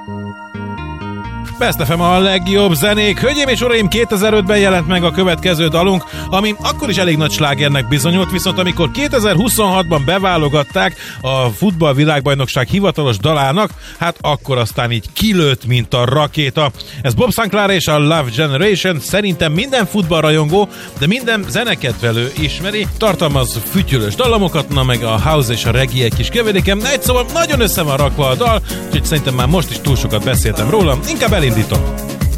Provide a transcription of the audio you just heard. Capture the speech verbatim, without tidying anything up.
Best ef em a legjobb zenék. Hölgyeim és uraim, kétezer-ötben jelent meg a következő dalunk, ami akkor is elég nagy slágernek bizonyult, viszont amikor kétezer-huszonhatban beválogatták a futballvilágbajnokság hivatalos dalának, hát akkor aztán így kilőtt, mint a rakéta. Ez Bob Sinclair és a Love Generation, szerintem minden futballrajongó, de minden zenekedvelő ismeri, tartalmaz fütyülős dallamokat, na meg a house és a reggae egy kis keverékem, egy szóval nagyon össze van rakva a dal, úgyhogy szerintem már most is túl sokat beszéltem róla, inkább elindítom.